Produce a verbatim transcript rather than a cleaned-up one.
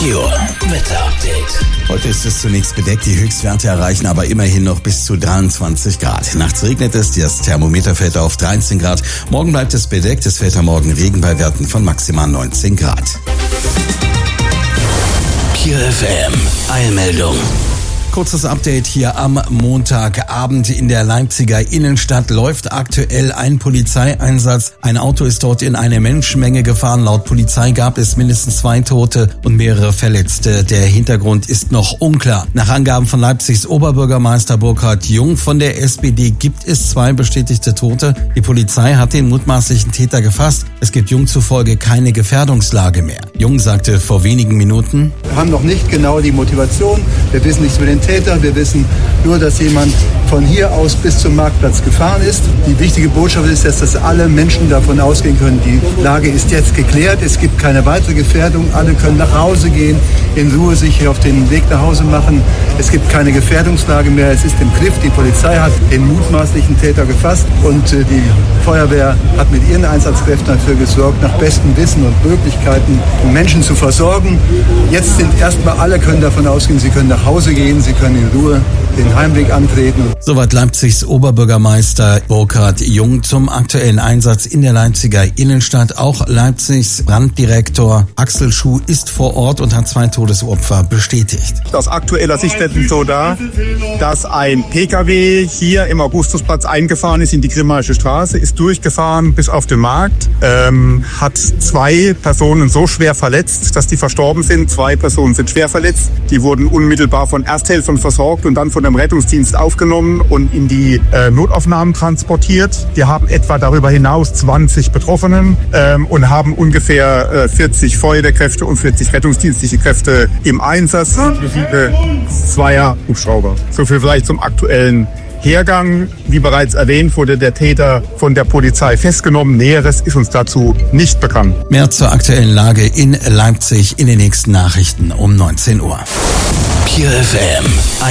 Pure Wetter Update. Heute ist es zunächst bedeckt, die Höchstwerte erreichen aber immerhin noch bis zu dreiundzwanzig Grad. Nachts regnet es, das Thermometer fällt auf dreizehn Grad. Morgen bleibt es bedeckt, es fällt am Morgen Regen bei Werten von maximal neunzehn Grad. Pure F M, Eilmeldung. Kurzes Update hier am Montagabend in der Leipziger Innenstadt läuft aktuell ein Polizeieinsatz. Ein Auto ist dort in eine Menschenmenge gefahren. Laut Polizei gab es mindestens zwei Tote und mehrere Verletzte. Der Hintergrund ist noch unklar. Nach Angaben von Leipzigs Oberbürgermeister Burkhard Jung von der S P D gibt es zwei bestätigte Tote. Die Polizei hat den mutmaßlichen Täter gefasst. Es gibt Jung zufolge keine Gefährdungslage mehr. Jung sagte vor wenigen Minuten: Wir haben noch nicht genau die Motivation. Wir wissen nichts über den Täter. Wir wissen nur, dass jemand von hier aus bis zum Marktplatz gefahren ist. Die wichtige Botschaft ist jetzt, dass alle Menschen davon ausgehen können, die Lage ist jetzt geklärt. Es gibt keine weitere Gefährdung. Alle können nach Hause gehen, in Ruhe sich auf den Weg nach Hause machen. Es gibt keine Gefährdungslage mehr. Es ist im Griff. Die Polizei hat den mutmaßlichen Täter gefasst und die Feuerwehr hat mit ihren Einsatzkräften dafür gesorgt, nach bestem Wissen und Möglichkeiten Menschen zu versorgen. Jetzt sind erstmal alle können davon ausgehen, sie können nach Hause gehen, sie können in Ruhe den Heimweg antreten. Soweit Leipzigs Oberbürgermeister Burkhard Jung zum aktuellen Einsatz in der Leipziger Innenstadt. Auch Leipzigs Branddirektor Axel Schuh ist vor Ort und hat zwei Todesopfer bestätigt. Aus aktueller Sicht ist es so da, dass ein Pkw hier im Augustusplatz eingefahren ist in die Grimmaische Straße, ist durchgefahren bis auf den Markt, ähm, hat zwei Personen so schwer verletzt, dass die verstorben sind. Zwei Personen sind schwer verletzt. Die wurden unmittelbar von Ersthelfern versorgt und dann von dem Rettungsdienst aufgenommen und in die äh, Notaufnahmen transportiert. Wir haben etwa darüber hinaus zwanzig Betroffenen ähm, und haben ungefähr äh, vierzig Feuerwehrkräfte und vierzig rettungsdienstliche Kräfte im Einsatz, inklusive zweier Hubschrauber. So viel vielleicht zum aktuellen Hergang. Wie bereits erwähnt, wurde der Täter von der Polizei festgenommen. Näheres ist uns dazu nicht bekannt. Mehr zur aktuellen Lage in Leipzig in den nächsten Nachrichten um neunzehn Uhr. Pure F M.